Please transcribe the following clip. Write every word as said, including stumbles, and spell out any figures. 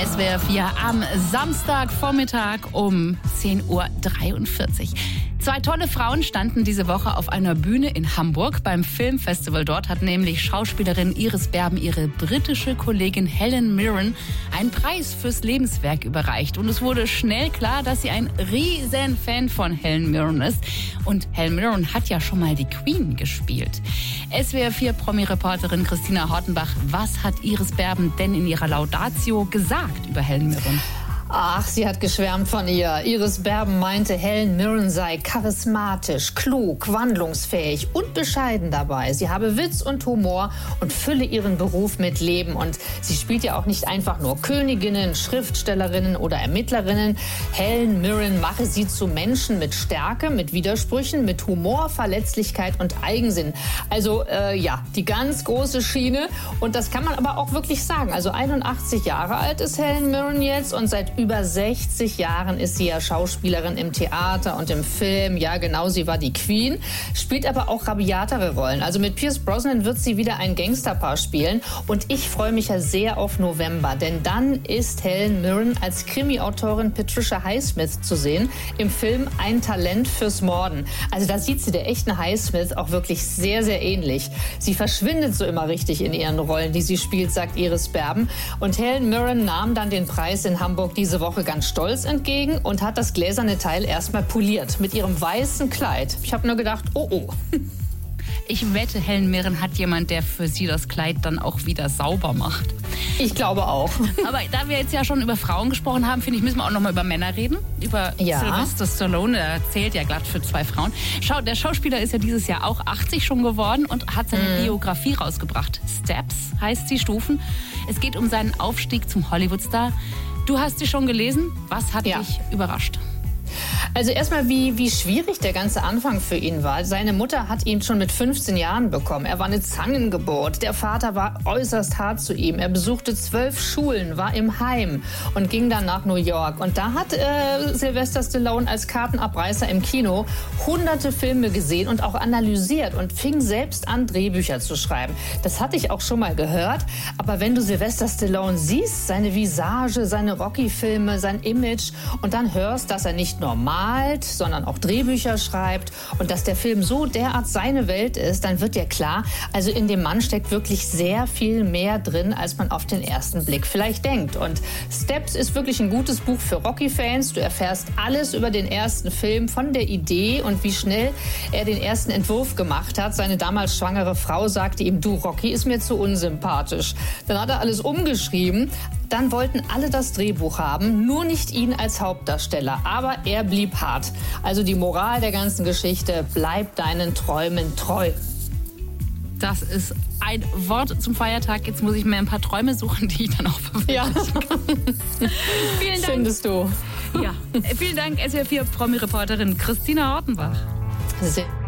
S W R vier am Samstagvormittag um zehn Uhr dreiundvierzig. Zwei tolle Frauen standen diese Woche auf einer Bühne in Hamburg beim Filmfestival. Dort hat nämlich Schauspielerin Iris Berben ihre britische Kollegin Helen Mirren einen Preis fürs Lebenswerk überreicht. Und es wurde schnell klar, dass sie ein riesen Fan von Helen Mirren ist. Und Helen Mirren hat ja schon mal die Queen gespielt. S W R vier Promi-Reporterin Christina Hortenbach, was hat Iris Berben denn in ihrer Laudatio gesagt über Helen Mirren? Ach, sie hat geschwärmt von ihr. Iris Berben meinte, Helen Mirren sei charismatisch, klug, wandlungsfähig und bescheiden dabei. Sie habe Witz und Humor und fülle ihren Beruf mit Leben. Und sie spielt ja auch nicht einfach nur Königinnen, Schriftstellerinnen oder Ermittlerinnen. Helen Mirren mache sie zu Menschen mit Stärke, mit Widersprüchen, mit Humor, Verletzlichkeit und Eigensinn. Also äh, ja, die ganz große Schiene. Und das kann man aber auch wirklich sagen. Also einundachtzig Jahre alt ist Helen Mirren jetzt und seit über sechzig Jahren ist sie ja Schauspielerin im Theater und im Film. Ja, genau, sie war die Queen, spielt aber auch rabiatere Rollen. Also mit Pierce Brosnan wird sie wieder ein Gangsterpaar spielen. Und ich freue mich ja sehr auf November, denn dann ist Helen Mirren als Krimi-Autorin Patricia Highsmith zu sehen im Film Ein Talent fürs Morden. Also da sieht sie der echten Highsmith auch wirklich sehr, sehr ähnlich. Sie verschwindet so immer richtig in ihren Rollen, die sie spielt, sagt Iris Berben. Und Helen Mirren nahm dann den Preis in Hamburg diese Woche ganz stolz entgegen und hat das gläserne Teil erstmal poliert mit ihrem weißen Kleid. Ich habe nur gedacht, oh oh. Ich wette, Helen Mirren hat jemand, der für sie das Kleid dann auch wieder sauber macht. Ich glaube auch. Aber da wir jetzt ja schon über Frauen gesprochen haben, finde ich, müssen wir auch noch mal über Männer reden. Über ja. Sylvester Stallone, der zählt ja glatt für zwei Frauen. Schau, der Schauspieler ist ja dieses Jahr auch achtzig schon geworden und hat seine mhm. Biografie rausgebracht. Steps heißt sie, Stufen. Es geht um seinen Aufstieg zum Hollywoodstar. Du hast sie schon gelesen. Was hat ja. dich überrascht? Also erstmal, wie, wie schwierig der ganze Anfang für ihn war. Seine Mutter hat ihn schon mit fünfzehn Jahren bekommen. Er war eine Zangengeburt. Der Vater war äußerst hart zu ihm. Er besuchte zwölf Schulen, war im Heim und ging dann nach New York. Und da hat äh, Sylvester Stallone als Kartenabreißer im Kino hunderte Filme gesehen und auch analysiert und fing selbst an, Drehbücher zu schreiben. Das hatte ich auch schon mal gehört. Aber wenn du Sylvester Stallone siehst, seine Visage, seine Rocky-Filme, sein Image und dann hörst, dass er nicht nur malt, sondern auch Drehbücher schreibt und dass der Film so derart seine Welt ist, dann wird dir klar, also in dem Mann steckt wirklich sehr viel mehr drin, als man auf den ersten Blick vielleicht denkt. Und Steps ist wirklich ein gutes Buch für Rocky-Fans. Du erfährst alles über den ersten Film, von der Idee und wie schnell er den ersten Entwurf gemacht hat. Seine damals schwangere Frau sagte ihm, du, Rocky ist mir zu unsympathisch. Dann hat er alles umgeschrieben. Dann wollten alle das Drehbuch haben, nur nicht ihn als Hauptdarsteller. Aber er blieb hart. Also die Moral der ganzen Geschichte, bleib deinen Träumen treu. Das ist ein Wort zum Feiertag. Jetzt muss ich mir ein paar Träume suchen, die ich dann auch verwirklichen ja. kann. Vielen Dank. Findest du. Ja. Vielen Dank, S W R vier Promi-Reporterin Christina Hortenbach. Sehr